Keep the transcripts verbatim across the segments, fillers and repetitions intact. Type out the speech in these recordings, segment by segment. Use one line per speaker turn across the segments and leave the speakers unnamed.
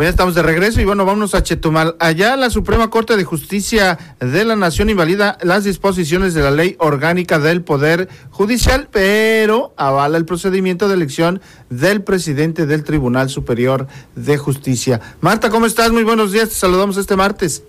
Pues ya estamos de regreso y bueno, vámonos a Chetumal. Allá la Suprema Corte de Justicia de la Nación invalida las disposiciones de la Ley Orgánica del Poder Judicial, pero avala el procedimiento de elección del presidente del Tribunal Superior de Justicia. Marta, ¿cómo estás? Muy buenos días, te saludamos este martes.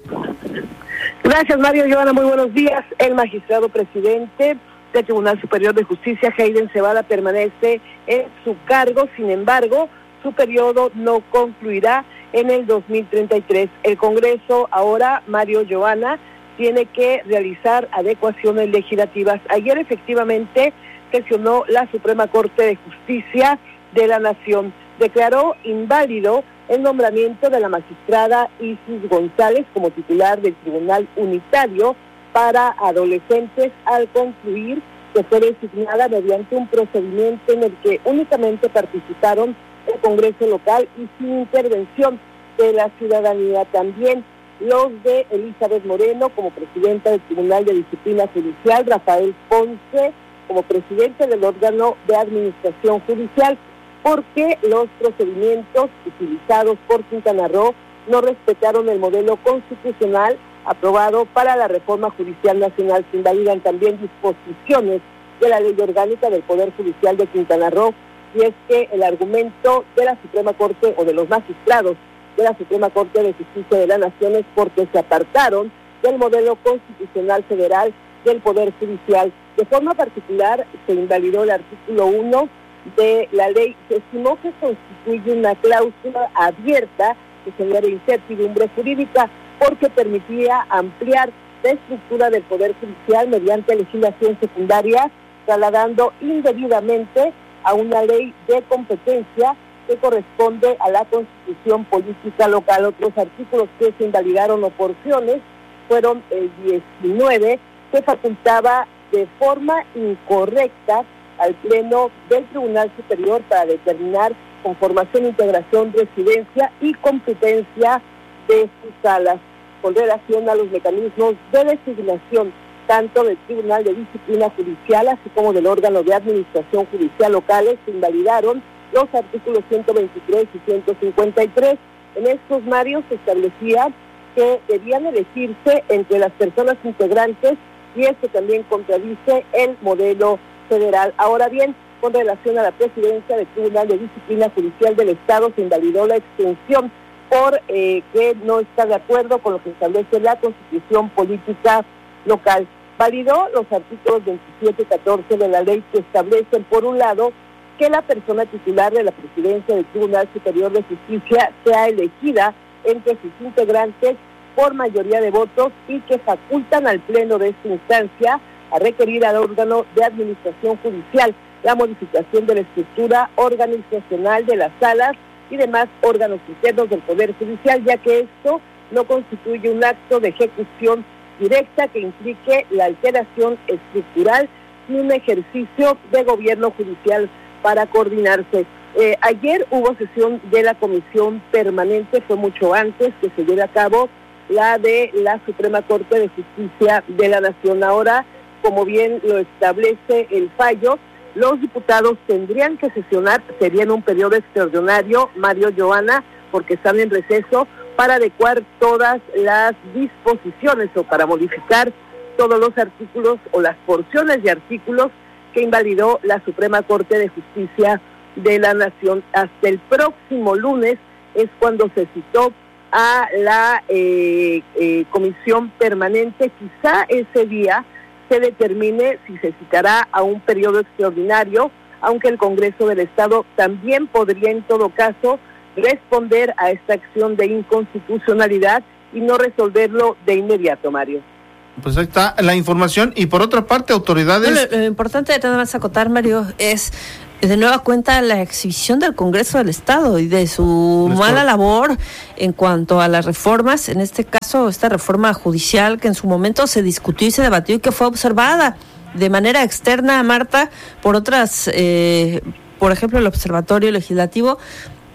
Gracias, Mario. Giovanna, muy buenos días. El magistrado presidente del Tribunal Superior de Justicia, Hayden Cebada, permanece en su cargo. Sin embargo, su periodo no concluirá en el dos mil treinta y tres. El Congreso ahora, Mario, Giovanna, tiene que realizar adecuaciones legislativas. Ayer efectivamente sesionó la Suprema Corte de Justicia de la Nación. Declaró inválido el nombramiento de la magistrada Isis González como titular del Tribunal Unitario para Adolescentes al concluir que fue designada mediante un procedimiento en el que únicamente participaron el Congreso local y sin intervención de la ciudadanía. También los de Elizabeth Moreno como presidenta del Tribunal de Disciplina Judicial, Rafael Ponce como presidente del órgano de administración judicial, porque los procedimientos utilizados por Quintana Roo no respetaron el modelo constitucional aprobado para la reforma judicial nacional. Se invalidan también disposiciones de la Ley Orgánica del Poder Judicial de Quintana Roo, y es que el argumento de la Suprema Corte o de los magistrados de la Suprema Corte de Justicia de la Nación es porque se apartaron del modelo constitucional federal del Poder Judicial. De forma particular, se invalidó el artículo uno de la ley. Se estimó que constituye una cláusula abierta que genera incertidumbre jurídica porque permitía ampliar la estructura del Poder Judicial mediante legislación secundaria, trasladando indebidamente a una ley de competencia que corresponde a la Constitución Política Local. Otros artículos que se invalidaron o porciones fueron el diecinueve, que facultaba de forma incorrecta al Pleno del Tribunal Superior para determinar conformación, integración, residencia y competencia de sus salas, con relación a los mecanismos de designación tanto del Tribunal de Disciplina Judicial así como del órgano de administración judicial locales. Se invalidaron los artículos ciento veintitrés y ciento cincuenta y tres. En estos, Mario, se establecía que debían elegirse entre las personas integrantes, y esto también contradice el modelo federal. Ahora bien, con relación a la presidencia del Tribunal de Disciplina Judicial del Estado, se invalidó la extensión por eh, que no está de acuerdo con lo que establece la Constitución Política Local. Validó los artículos veintisiete y catorce de la ley, que establecen, por un lado, que la persona titular de la presidencia del Tribunal Superior de Justicia sea elegida entre sus integrantes por mayoría de votos, y que facultan al Pleno de esta instancia a requerir al órgano de administración judicial la modificación de la estructura organizacional de las salas y demás órganos internos del Poder Judicial, ya que esto no constituye un acto de ejecución directa que implique la alteración estructural y un ejercicio de gobierno judicial para coordinarse. Eh, ayer hubo sesión de la Comisión Permanente, fue mucho antes que se lleve a cabo la de la Suprema Corte de Justicia de la Nación. Ahora, como bien lo establece el fallo, los diputados tendrían que sesionar, sería en un periodo extraordinario, Mario, Giovanna, porque están en receso, para adecuar todas las disposiciones o para modificar todos los artículos o las porciones de artículos que invalidó la Suprema Corte de Justicia de la Nación. Hasta el próximo lunes es cuando se citó a la eh, eh, Comisión Permanente. Quizá ese día se determine si se citará a un periodo extraordinario, aunque el Congreso del Estado también podría en todo caso responder a esta acción de inconstitucionalidad y no resolverlo de inmediato, Mario.
Pues ahí está la información. Y por otra parte, autoridades...
Bueno, lo importante de nada más acotar, Mario, es de nueva cuenta la exhibición del Congreso del Estado y de su Restor. mala labor en cuanto a las reformas, en este caso esta reforma judicial que en su momento se discutió y se debatió y que fue observada de manera externa, Marta, por otras, eh, por ejemplo el Observatorio Legislativo,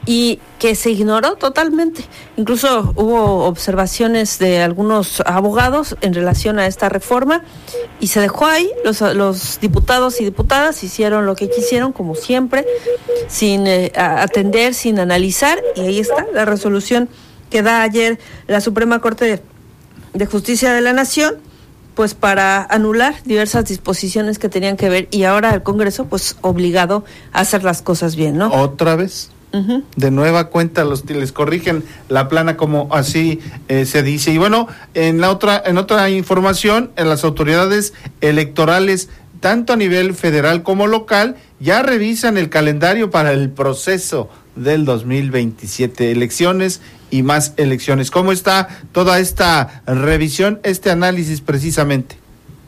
y que se ignoró totalmente. Incluso hubo observaciones de algunos abogados en relación a esta reforma y se dejó ahí. Los, los diputados y diputadas hicieron lo que quisieron, como siempre, sin eh, atender, sin analizar, y ahí está la resolución que da ayer la Suprema Corte de, de Justicia de la Nación, pues para anular diversas disposiciones que tenían que ver, y ahora el Congreso pues obligado a hacer las cosas bien, ¿no?
¿Otra vez? Uh-huh. De nueva cuenta los les corrigen la plana, como así eh, se dice. Y bueno, en la otra en otra información, en las autoridades electorales, tanto a nivel federal como local, ya revisan el calendario para el proceso del dos mil veintisiete, elecciones y más elecciones. ¿Cómo está toda esta revisión, este análisis precisamente?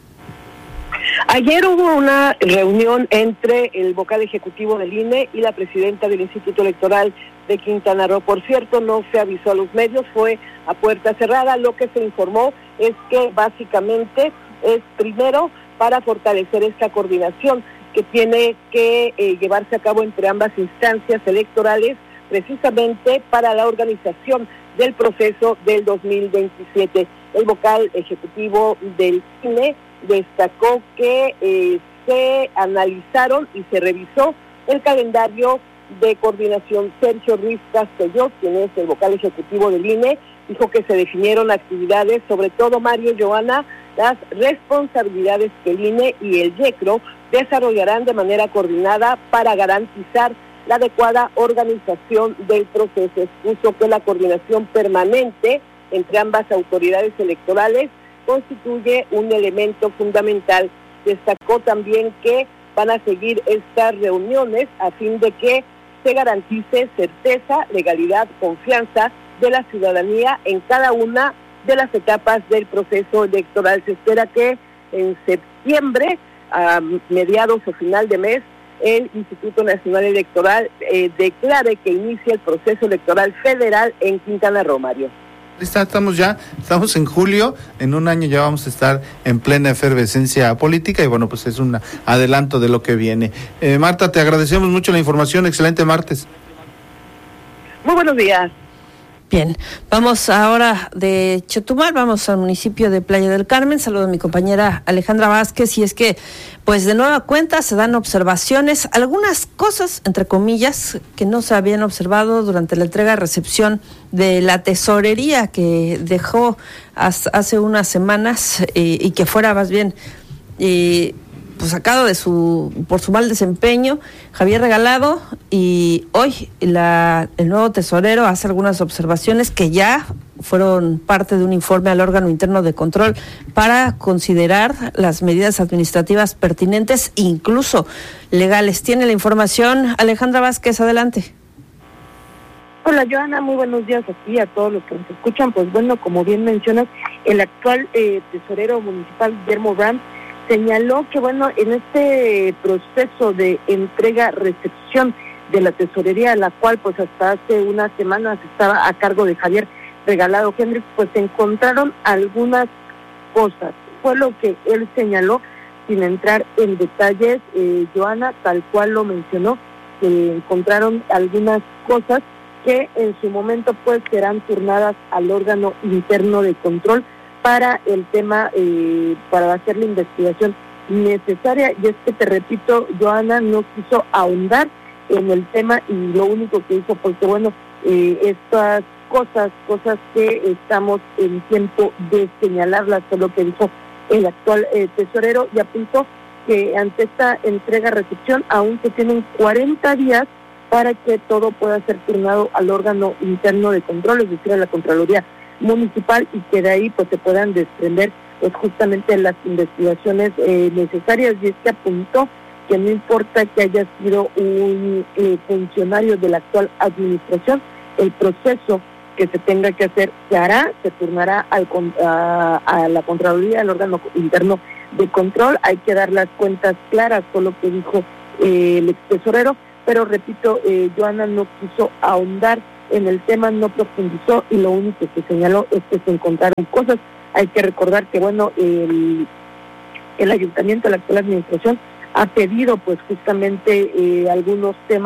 Ayer hubo una reunión entre el vocal ejecutivo del I N E y la presidenta del Instituto Electoral de Quintana Roo. Por cierto, no se avisó a los medios, fue a puerta cerrada. Lo que se informó es que básicamente es primero para fortalecer esta coordinación que tiene que eh, llevarse a cabo entre ambas instancias electorales, precisamente para la organización del proceso del dos mil veintisiete. El vocal ejecutivo del I N E destacó que eh, se analizaron y se revisó el calendario de coordinación. Sergio Ruiz Castelló, quien es el vocal ejecutivo del I N E, dijo que se definieron actividades, sobre todo, Mario, Johanna, las responsabilidades que el I N E y el YECRO desarrollarán de manera coordinada para garantizar la adecuada organización del proceso. Expuso que la coordinación permanente entre ambas autoridades electorales constituye un elemento fundamental. Destacó también que van a seguir estas reuniones a fin de que se garantice certeza, legalidad, confianza de la ciudadanía en cada una de las etapas del proceso electoral. Se espera que en septiembre, a mediados o final de mes, el Instituto Nacional Electoral eh, declare que inicia el proceso electoral federal en Quintana Roo, Mario.
Estamos ya, estamos en julio, en un año ya vamos a estar en plena efervescencia política y bueno, pues es un adelanto de lo que viene. Eh, Marta, te agradecemos mucho la información, excelente martes.
Muy buenos días.
Bien, vamos ahora de Chetumal, vamos al municipio de Playa del Carmen. Saludo a mi compañera Alejandra Vázquez, y es que, pues de nueva cuenta se dan observaciones, algunas cosas, entre comillas, que no se habían observado durante la entrega-recepción de la tesorería que dejó hace unas semanas eh, y que fuera más bien eh, pues sacado de su por su mal desempeño Javier Regalado, y hoy la el nuevo tesorero hace algunas observaciones que ya fueron parte de un informe al órgano interno de control para considerar las medidas administrativas pertinentes, incluso legales. Tiene la información Alejandra Vázquez, adelante.
Hola, Johanna, muy buenos días a ti y a todos los que nos escuchan. Pues bueno, como bien mencionas, el actual eh, tesorero municipal, Guillermo Brandt, señaló que, bueno, en este proceso de entrega-recepción de la tesorería, la cual pues hasta hace unas semanas estaba a cargo de Javier Regalado Hendrix, pues se encontraron algunas cosas. Fue lo que él señaló, sin entrar en detalles, eh, Johanna, tal cual lo mencionó, que encontraron algunas cosas que en su momento pues serán turnadas al órgano interno de control para el tema, eh, para hacer la investigación necesaria. Y es que, te repito, Johanna no quiso ahondar en el tema y lo único que hizo, porque bueno, eh, estas cosas, cosas que estamos en tiempo de señalarlas, fue lo que dijo el actual eh, tesorero, y apuntó que ante esta entrega-recepción aún se tienen cuarenta días para que todo pueda ser turnado al órgano interno de control, es decir, a la Contraloría Municipal, y que de ahí pues se puedan desprender pues justamente las investigaciones eh, necesarias. Y es que apuntó que no importa que haya sido un eh, funcionario de la actual administración, el proceso que se tenga que hacer se hará, se turnará al, a, a la Contraloría, al órgano interno de control. Hay que dar las cuentas claras, con lo que dijo eh, el ex tesorero, pero repito, eh, Johanna no quiso ahondar en el tema, no profundizó, y lo único que señaló es que se encontraron cosas. Hay que recordar que, bueno, el, el ayuntamiento, la actual administración, ha pedido pues justamente eh, algunos temas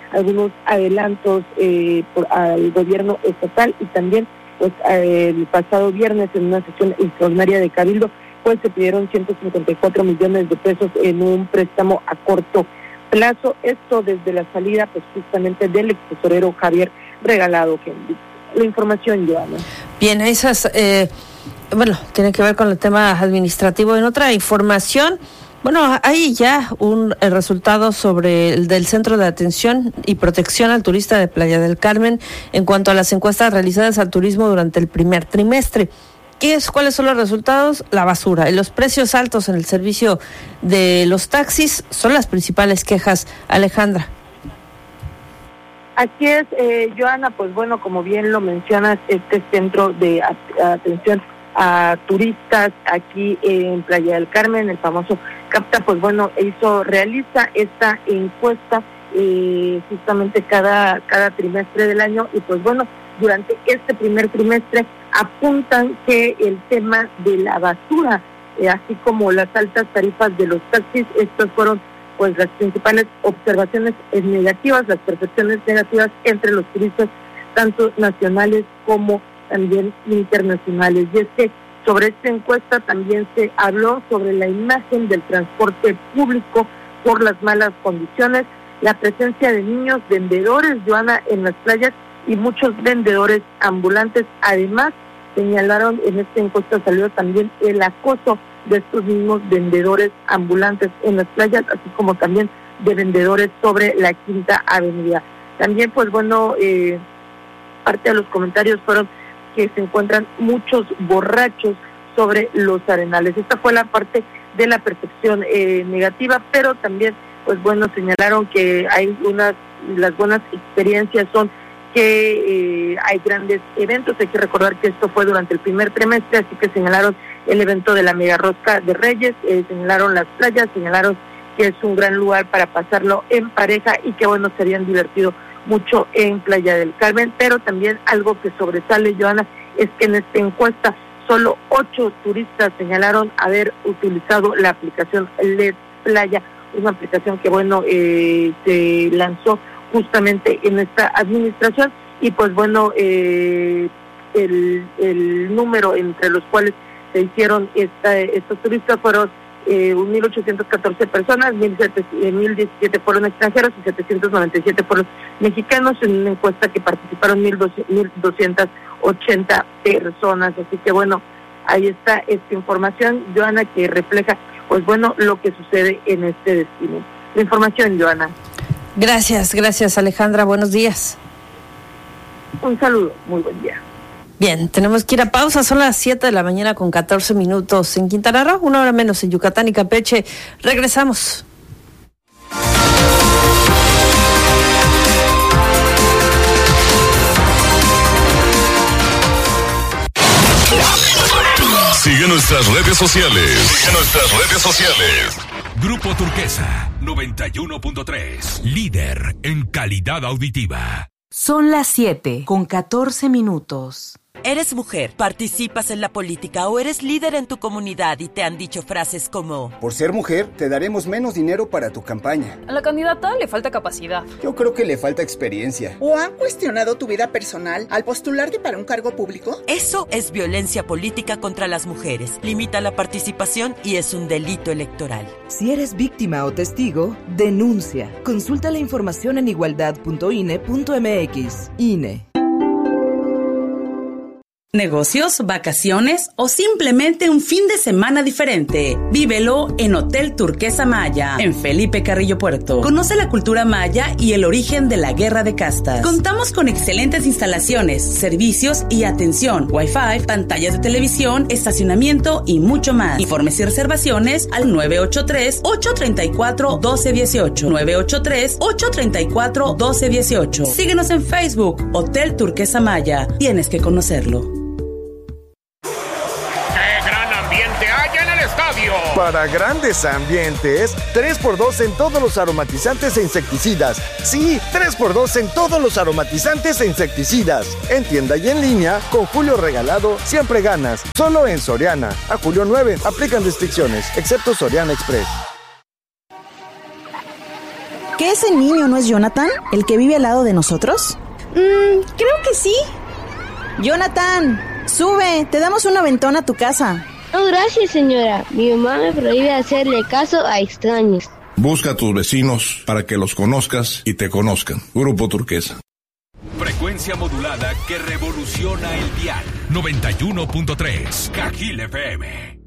algunos adelantos eh, por, al gobierno estatal, y también pues el pasado viernes en una sesión extraordinaria de Cabildo pues se pidieron ciento cincuenta y cuatro millones de pesos en un préstamo a corto plazo, esto desde la salida pues justamente del ex tesorero Javier Regalado. La información, Joana.
Bien, esas, eh, bueno, tiene que ver con el tema administrativo. En otra información, bueno, hay ya un el resultado sobre el del Centro de Atención y Protección al Turista de Playa del Carmen en cuanto a las encuestas realizadas al turismo durante el primer trimestre. ¿Qué es, ¿Cuáles son los resultados? La basura y los precios altos en el servicio de los taxis son las principales quejas. Alejandra.
Así es, eh, Joana, pues bueno, como bien lo mencionas, este centro de at- atención a turistas aquí en Playa del Carmen, el famoso CAPTA, pues bueno, hizo, realiza esta encuesta eh, justamente cada, cada trimestre del año, y pues bueno, durante este primer trimestre apuntan que el tema de la basura, eh, así como las altas tarifas de los taxis, estas fueron pues las principales observaciones negativas, las percepciones negativas entre los turistas, tanto nacionales como también internacionales. Y es que sobre esta encuesta también se habló sobre la imagen del transporte público por las malas condiciones, la presencia de niños vendedores, Joana, en las playas, y muchos vendedores ambulantes. Además, señalaron en esta encuesta, salió también el acoso de estos mismos vendedores ambulantes en las playas, así como también de vendedores sobre la Quinta Avenida. También, pues bueno, eh, parte de los comentarios fueron que se encuentran muchos borrachos sobre los arenales. Esta fue la parte de la percepción eh, negativa, pero también, pues bueno, señalaron que hay unas, las buenas experiencias son que eh, hay grandes eventos. Hay que recordar que esto fue durante el primer trimestre, así que señalaron el evento de la Mega Rosca de Reyes, eh, señalaron las playas, señalaron que es un gran lugar para pasarlo en pareja y que bueno, se habían divertido mucho en Playa del Carmen. Pero también algo que sobresale, Joana, es que en esta encuesta solo ocho turistas señalaron haber utilizado la aplicación L E D Playa, una aplicación que bueno, eh, se lanzó justamente en esta administración, y pues bueno, eh, el, el número entre los cuales se hicieron esta, estos turistas fueron eh, mil ochocientas catorce personas, mil diecisiete fueron extranjeros y setecientos noventa y siete fueron mexicanos, en una encuesta que participaron mil doscientas ochenta personas. Así que bueno, ahí está esta información, Joana, que refleja pues bueno lo que sucede en este destino. La información, Joana.
Gracias, gracias Alejandra, buenos días.
Un saludo, muy buen día.
Bien, tenemos que ir a pausa, son las siete de la mañana con catorce minutos en Quintana Roo, una hora menos en Yucatán y Campeche. Regresamos.
Sigue nuestras redes sociales. Sigue nuestras redes sociales.
Grupo Turquesa noventa y uno punto tres, líder en calidad auditiva.
Son las siete con catorce minutos.
¿Eres mujer, participas en la política o eres líder en tu comunidad y te han dicho frases como:
por ser mujer, te daremos menos dinero para tu campaña?
A la candidata le falta capacidad.
Yo creo que le falta experiencia.
¿O han cuestionado tu vida personal al postularte para un cargo público?
Eso es violencia política contra las mujeres. Limita la participación y es un delito electoral.
Si eres víctima o testigo, denuncia. Consulta la información en igualdad punto i n e punto m x. I N E.
Negocios, vacaciones o simplemente un fin de semana diferente. Vívelo en Hotel Turquesa Maya, en Felipe Carrillo Puerto. Conoce la cultura maya y el origen de la guerra de castas. Contamos con excelentes instalaciones, servicios y atención, Wi-Fi, pantallas de televisión, estacionamiento y mucho más. Informes y reservaciones al nueve ocho tres, ocho tres cuatro, uno dos uno ocho. nueve ocho tres, ocho tres cuatro, uno dos uno ocho. Síguenos en Facebook, Hotel Turquesa Maya. Tienes que conocerlo.
Para grandes ambientes, tres por dos en todos los aromatizantes e insecticidas. Sí, tres por dos en todos los aromatizantes e insecticidas. En tienda y en línea, con Julio Regalado, siempre ganas. Solo en Soriana. A julio nueve, aplican restricciones, excepto Soriana Express.
¿Que ese niño no es Jonathan, el que vive al lado de nosotros?
Mm, creo que sí.
Jonathan, sube, te damos un aventón a tu casa.
No, gracias, señora. Mi mamá me prohíbe hacerle caso a extraños.
Busca a tus vecinos para que los conozcas y te conozcan. Grupo Turquesa.
Frecuencia modulada que revoluciona el dial. noventa y uno punto tres Cajil F M.